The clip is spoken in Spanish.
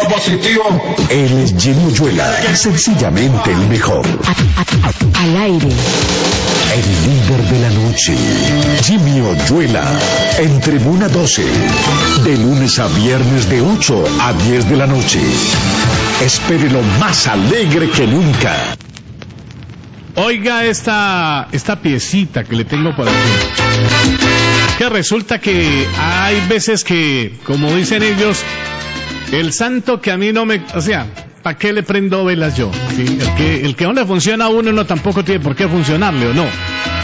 positivo. Él es Jimmy Oyuela, sencillamente el mejor. Al aire. El líder de la noche, Jimmy Oyuela, en Tribuna 12, de lunes a viernes de 8 a 10 de la noche. Espérelo más alegre que nunca. Oiga esta piecita que le tengo por aquí. Que resulta que hay veces que, como dicen ellos, el santo que a mí no me... O sea, ¿para qué le prendo velas yo? ¿Sí? El que no le funciona a uno no tampoco tiene por qué funcionarle, ¿o no?